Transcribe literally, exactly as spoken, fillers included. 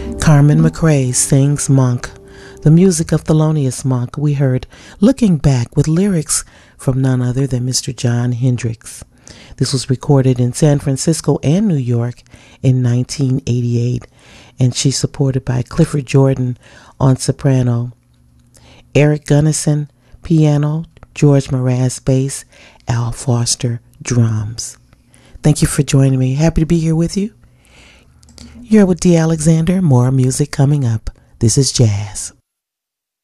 Carmen McRae sings Monk. The music of Thelonious Monk. We heard Looking Back with lyrics from none other than Mister John Hendricks. This was recorded in San Francisco and New York in nineteen eighty-eight, and she's supported by Clifford Jordan on soprano, Eric Gunnison piano, George Mraz bass, Al Foster drums. Thank you for joining me. Happy to be here with you. You're with D. Alexander. More music coming up. This is Jazz.